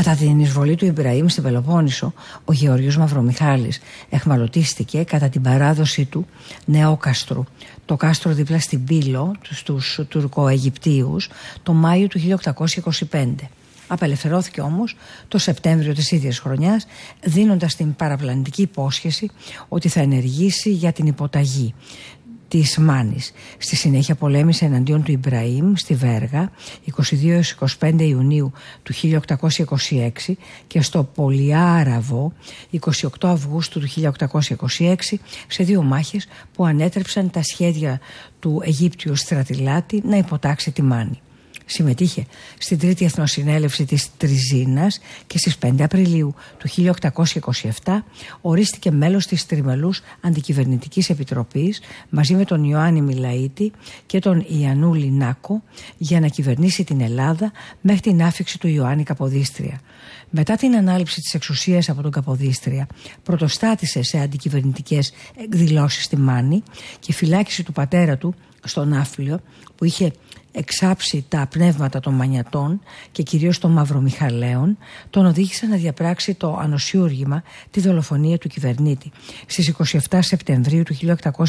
Κατά την εισβολή του Ιμπραήμ στην Πελοπόννησο, ο Γεώργιος Μαυρομιχάλης εχμαλωτίστηκε κατά την παράδοση του νεόκαστρου, το κάστρο δίπλα στην Πύλο, στους Τουρκοαιγυπτίους, το Μάιο του 1825. Απελευθερώθηκε όμως το Σεπτέμβριο της ίδιας χρονιάς, δίνοντας την παραπλανητική υπόσχεση ότι θα ενεργήσει για την υποταγή της Μάνης. Στη συνέχεια πολέμησε εναντίον του Ιμπραήμ στη Βέργα 22-25 Ιουνίου του 1826 και στο Πολυάραβο 28 Αυγούστου του 1826, σε δύο μάχες που ανέτρεψαν τα σχέδια του Αιγύπτιου στρατηλάτη να υποτάξει τη Μάνη. Συμμετείχε στην Τρίτη Εθνοσυνέλευση της Τριζίνας και στις 5 Απριλίου του 1827 ορίστηκε μέλος της Τριμελούς Αντικυβερνητικής Επιτροπής μαζί με τον Ιωάννη Μιλαΐτη και τον Ιαννούλη Νάκο για να κυβερνήσει την Ελλάδα μέχρι την άφιξη του Ιωάννη Καποδίστρια. Μετά την ανάληψη της εξουσίας από τον Καποδίστρια, πρωτοστάτησε σε αντικυβερνητικές εκδηλώσεις στη Μάνη και φυλάκιση του πατέρα του στον Ναύπλιο που είχε εξάψει τα πνεύματα των Μανιατών και κυρίως των Μαυρομιχαλαίων, τον οδήγησε να διαπράξει το ανοσιούργημα, τη δολοφονία του κυβερνήτη στις 27 Σεπτεμβρίου του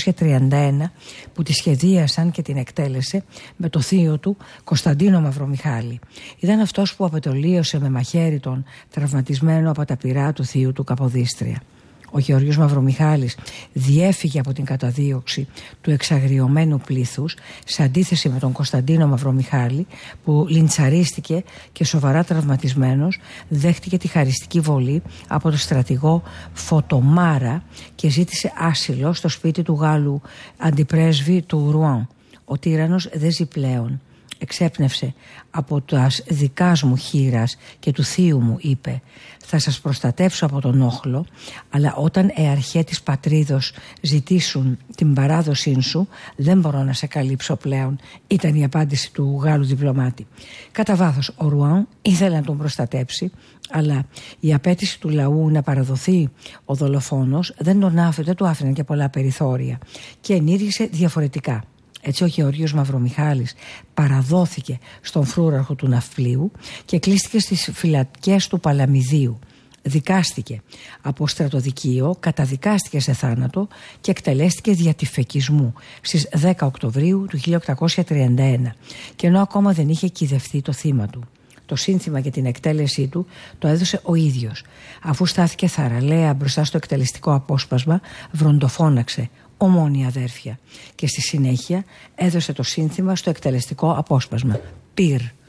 1831, που τη σχεδίασαν και την εκτέλεσε με το θείο του Κωνσταντίνο Μαυρομιχάλη. Ήταν αυτός που απετολίωσε με μαχαίρι τον τραυματισμένο από τα πυρά του θείου του Καποδίστρια. Ο Γεωργίος Μαυρομιχάλης διέφυγε από την καταδίωξη του εξαγριωμένου πλήθους σε αντίθεση με τον Κωνσταντίνο Μαυρομιχάλη που λιντσαρίστηκε και σοβαρά τραυματισμένος δέχτηκε τη χαριστική βολή από τον στρατηγό Φωτομάρα και ζήτησε άσυλο στο σπίτι του Γάλλου αντιπρέσβη του Ρουάν. Ο τύραννος δεν ζει πλέον. Εξέπνευσε από τας δικάς μου χείρας και του θείου μου, είπε, θα σας προστατεύσω από τον όχλο, αλλά όταν αρχαί της πατρίδος ζητήσουν την παράδοσή σου, δεν μπορώ να σε καλύψω πλέον, ήταν η απάντηση του Γάλλου διπλωμάτη. Κατά βάθος ο Ρουάν ήθελε να τον προστατέψει, αλλά η απέτηση του λαού να παραδοθεί ο δολοφόνος δεν του άφηνε και πολλά περιθώρια και ενήργησε διαφορετικά. Έτσι ο Γεωργίος Μαυρομιχάλης παραδόθηκε στον φρούραρχο του Ναυπλίου και κλείστηκε στις φυλακές του Παλαμιδίου. Δικάστηκε από στρατοδικείο, καταδικάστηκε σε θάνατο και εκτελέστηκε δια τυφεκισμού στις 10 Οκτωβρίου του 1831, και ενώ ακόμα δεν είχε κυδευτεί το θύμα του. Το σύνθημα για την εκτέλεσή του το έδωσε ο ίδιος. Αφού στάθηκε θαραλέα μπροστά στο εκτελεστικό απόσπασμα, βροντοφώναξε «Ομόνια αδέρφια», και στη συνέχεια έδωσε το σύνθημα στο εκτελεστικό απόσπασμα «Πυρ».